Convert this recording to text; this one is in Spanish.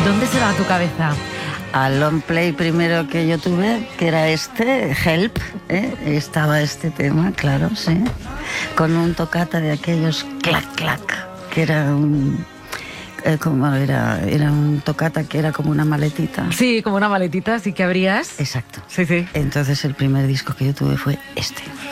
¿Dónde se va tu cabeza? Al long play primero que yo tuve, que era Help, estaba este tema, claro, sí, con un toccata de aquellos clac, clac, que era un... era un toccata que era como una maletita. Sí, como una maletita, así que abrías. Exacto. Sí, sí. Entonces el primer disco que yo tuve fue este.